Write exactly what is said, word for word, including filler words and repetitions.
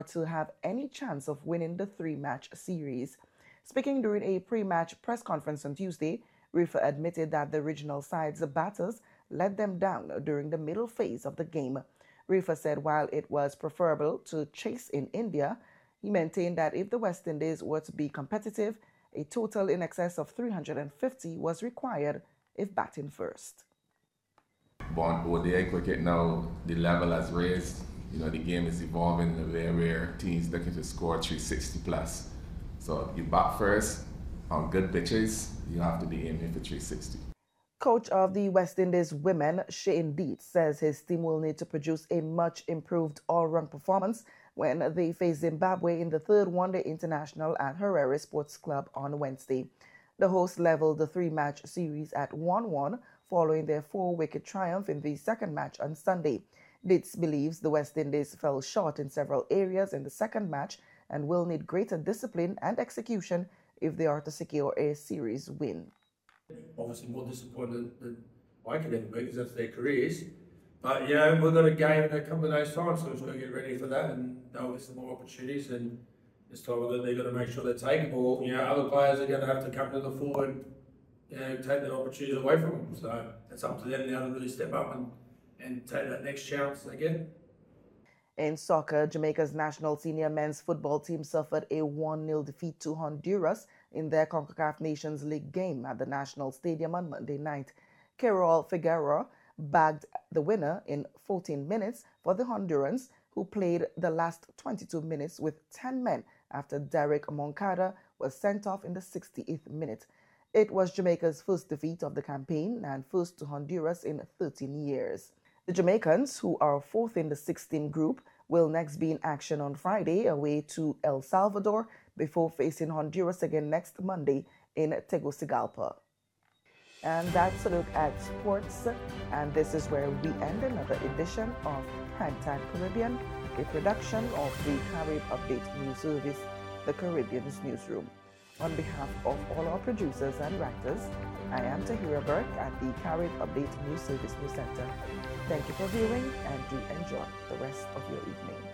to have any chance of winning the three-match series. Speaking during a pre-match press conference on Tuesday, Refa admitted that the regional side's batters let them down during the middle phase of the game. Refa said while it was preferable to chase in India, he maintained that if the West Indies were to be competitive, a total in excess of three hundred fifty was required if batting first. But O D I cricket now, the level has raised. You know, the game is evolving in a way where teams looking to score three sixty plus. So you bat first on good pitches, you have to be aiming for three sixty. Coach of the West Indies women, Shane Deet, says his team will need to produce a much improved all-round performance when they face Zimbabwe in the third one-day international at Harare Sports Club on Wednesday. The hosts leveled the three-match series at one one following their four-wicket triumph in the second match on Sunday. Deets believes the West Indies fell short in several areas in the second match and will need greater discipline and execution if they are to secure a series win. Obviously more disappointed than I could ever be because that's their careers. But, you know, we've got a game in a couple of days' time, so we've got to get ready for that and they'll get some more opportunities. And this time they've got to make sure they take the ball. You know, other players are going to have to come to the fore and, you know, take that opportunity away from them. So it's up to them now to really step up and, and take that next chance they get. In soccer, Jamaica's national senior men's football team suffered a one nil defeat to Honduras in their CONCACAF Nations League game at the National Stadium on Monday night. Carol Figueroa bagged the winner in fourteen minutes for the Hondurans, who played the last twenty-two minutes with ten men after Derek Moncada was sent off in the sixty-eighth minute. It was Jamaica's first defeat of the campaign and first to Honduras in thirteen years. The Jamaicans, who are fourth in the sixteen group, will next be in action on Friday away to El Salvador before facing Honduras again next Monday in Tegucigalpa. And that's a look at sports, and this is where we end another edition of Primetime Caribbean, a production of the Carib Update News Service, the Caribbean's newsroom. On behalf of all our producers and writers, I am Tahira Burke at the Carib Update News Service News Center. Thank you for viewing and do enjoy the rest of your evening.